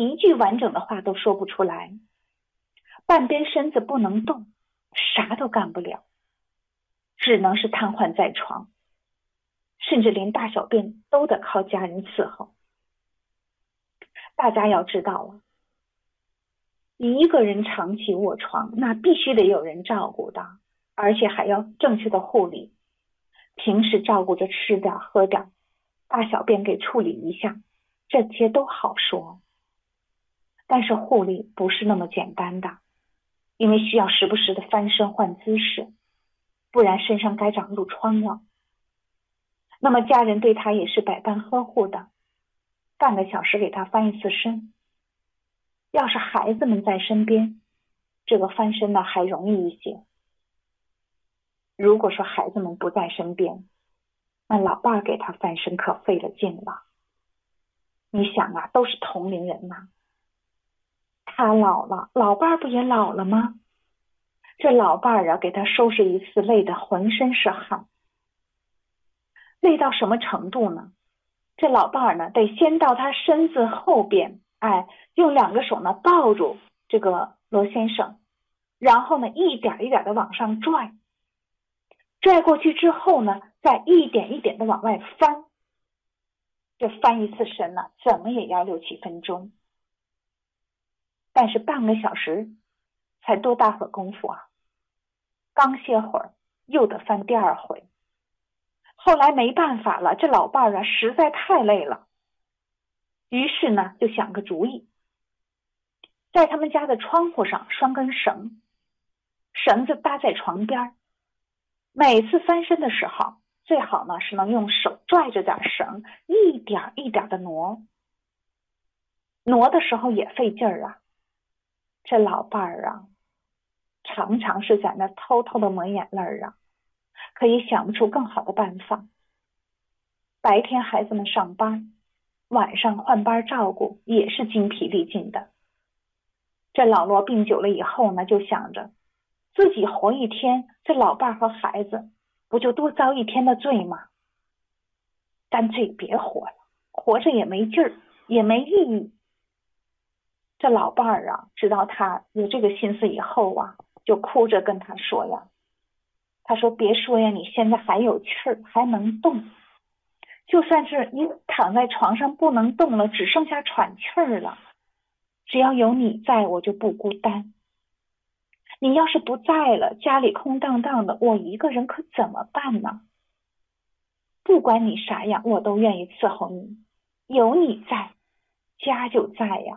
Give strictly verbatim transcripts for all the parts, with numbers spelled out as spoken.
一句完整的话都说不出来，半边身子不能动，啥都干不了，只能是瘫痪在床，甚至连大小便都得靠家人伺候。大家要知道了，一个人长期卧床，那必须得有人照顾的，而且还要正确的护理。平时照顾着吃点喝点，大小便给处理一下，这些都好说。但是护理不是那么简单的，因为需要时不时的翻身换姿势，不然身上该长褥疮了。那么家人对他也是百般呵护的，半个小时给他翻一次身。要是孩子们在身边，这个翻身呢还容易一些。如果说孩子们不在身边，那老伴儿给他翻身可费了劲了。你想啊，都是同龄人呐，他老了，老伴儿不也老了吗？这老伴儿啊，给他收拾一次，累得浑身是汗。累到什么程度呢？这老伴儿呢，得先到他身子后边，哎，用两个手呢抱住这个罗先生，然后呢一点一点的往上拽，拽过去之后呢，再一点一点的往外翻。这翻一次身呢，怎么也要六七分钟。但是半个小时才多大会功夫啊！刚歇会儿，又得翻第二回。后来没办法了，这老伴儿啊实在太累了，于是呢就想个主意，在他们家的窗户上拴根绳，绳子搭在床边，每次翻身的时候，最好呢是能用手拽着点绳，一点一点的挪。挪的时候也费劲儿啊。这老伴儿啊，常常是在那偷偷的抹眼泪啊，可也想不出更好的办法。白天孩子们上班，晚上换班照顾，也是精疲力尽的。这老罗病久了以后呢，就想着自己活一天，这老伴和孩子不就多遭一天的罪吗？干脆别活了，活着也没劲儿，也没意义。这老伴儿啊，知道他有这个心思以后啊，就哭着跟他说呀，他说别说呀，你现在还有气儿，还能动，就算是你躺在床上不能动了，只剩下喘气儿了，只要有你在，我就不孤单。你要是不在了，家里空荡荡的，我一个人可怎么办呢？不管你啥样，我都愿意伺候你，有你在，家就在呀。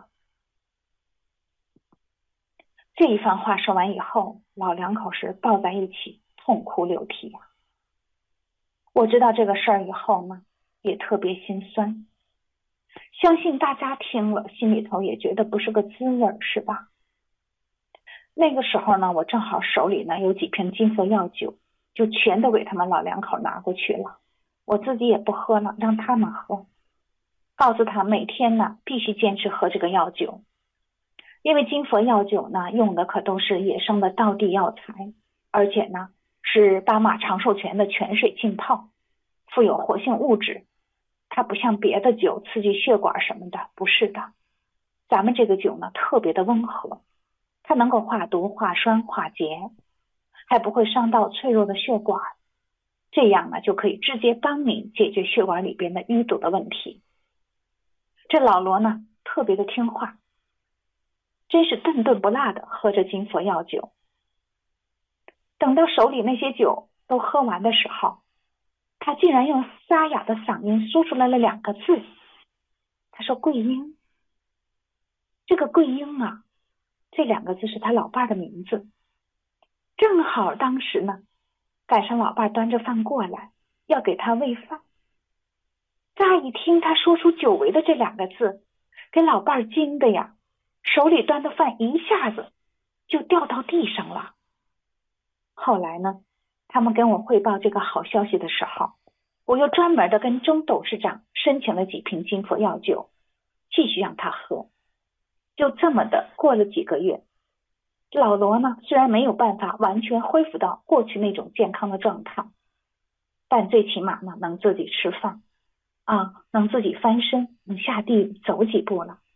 这一番话说完以后，老两口是抱在一起痛哭流涕呀。我知道这个事儿以后呢，也特别心酸，相信大家听了心里头也觉得不是个滋味，是吧？那个时候呢，我正好手里呢有几瓶金佛药酒，就全都给他们老两口拿过去了。我自己也不喝了，让他们喝，告诉他每天呢必须坚持喝这个药酒。因为金佛药酒呢，用的可都是野生的道地药材，而且呢是巴马长寿泉的泉水浸泡，富有活性物质。它不像别的酒刺激血管什么的，不是的。咱们这个酒呢特别的温和，它能够化毒、化栓、化结，还不会伤到脆弱的血管，这样呢就可以直接帮你解决血管里边的淤堵的问题。这老罗呢特别的听话，真是顿顿不落的喝着金佛药酒。等到手里那些酒都喝完的时候，他竟然用沙哑的嗓音说出来了两个字，他说桂英。这个桂英啊，这两个字是他老爸的名字。正好当时呢赶上老爸端着饭过来要给他喂饭，乍一听他说出久违的这两个字，给老爸惊的呀，手里端的饭一下子就掉到地上了。后来呢，他们跟我汇报这个好消息的时候，我又专门的跟钟董事长申请了几瓶金佛药酒，继续让他喝。就这么的过了几个月，老罗呢虽然没有办法完全恢复到过去那种健康的状态，但最起码呢能自己吃饭啊，能自己翻身，能下地走几步了。